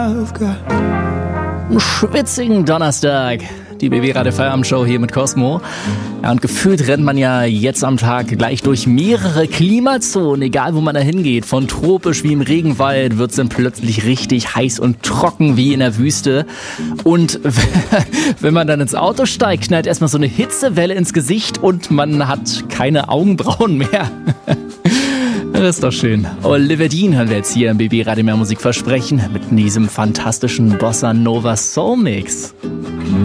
Schwitzigen Donnerstag. Die BB Radio Feierabendshow hier mit Cosmo. Ja, und gefühlt rennt man ja jetzt am Tag gleich durch mehrere Klimazonen, egal wo man da hingeht. Von tropisch wie im Regenwald wird es dann plötzlich richtig heiß und trocken wie in der Wüste. Und wenn man dann ins Auto steigt, knallt erstmal so eine Hitzewelle ins Gesicht und man hat keine Augenbrauen mehr. Das ist doch schön. Oliver Dean hören wir jetzt hier im BB Radio Mehr Musik versprechen mit diesem fantastischen Bossa Nova Soul Mix.